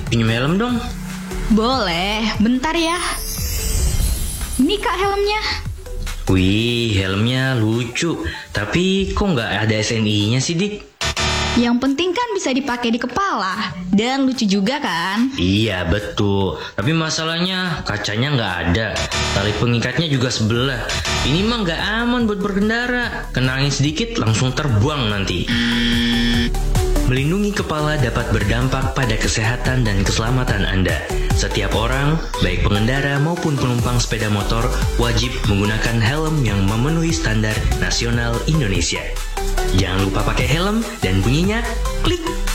pinjam helm dong. Boleh, bentar ya. Ini Kak helmnya. Wih, helmnya lucu. Tapi kok nggak ada SNI-nya sih, Dik? Yang penting kan bisa dipakai di kepala. Dan lucu juga kan? Iya, betul. Tapi masalahnya kacanya nggak ada. Tali pengikatnya juga sebelah. Ini mah nggak aman buat berkendara. Kena angin sedikit langsung terbuang nanti. Melindungi kepala dapat berdampak pada kesehatan dan keselamatan Anda. Setiap orang, baik pengendara maupun penumpang sepeda motor, wajib menggunakan helm yang memenuhi standar nasional Indonesia. Jangan lupa pakai helm dan bunyinya klik.